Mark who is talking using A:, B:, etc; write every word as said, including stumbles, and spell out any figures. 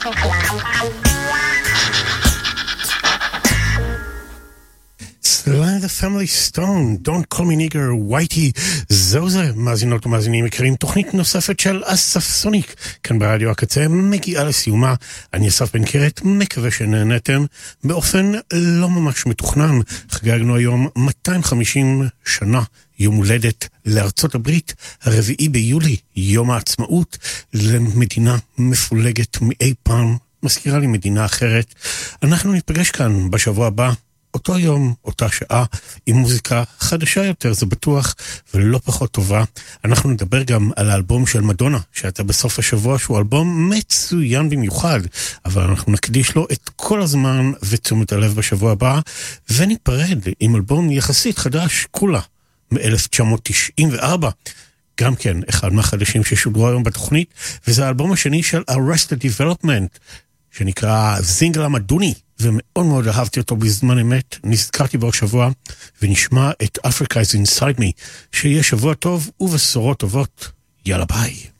A: Sly the Family Stone, Don't Call Me Nigger, Whitey, זהו זה, מאזינות ומאזינים יקרים, תוכנית נוספת של אסף סוניק, כאן ברדיו הקצה, מגיעה לסיומה, אני אסף בן קרת, מקווה שנהנתם, באופן לא ממש מתוכנן, חגגנו היום מאתיים וחמישים שנה, יום הולדת לארצות הברית, הרביעי ביולי, יום העצמאות, למדינה מפולגת מאי פעם, מזכירה לי מדינה אחרת, אנחנו ניפגש כאן בשבוע הבא, אותו יום, אותה שעה, עם מוזיקה חדשה יותר, זה בטוח, ולא פחות טובה. אנחנו נדבר גם על האלבום של מדונה, שאתה בסוף השבוע, שהוא אלבום מצוין במיוחד, אבל אנחנו נקדיש לו את כל הזמן ותשומת הלב בשבוע הבא, וניפרד עם אלבום יחסית חדש, כולה, מ-אלף תשע מאות תשעים וארבע. גם כן, אחד מהחדשים ששודרו היום בתוכנית, וזה האלבום השני של Arrested Development, שנקרא זינגל המדוני, ומאוד מאוד אהבתי אותו בזמן אמת, נזכרתי בעוד שבוע, ונשמע את Africa is Inside Me, שיהיה שבוע טוב ובשורות טובות, יאללה ביי.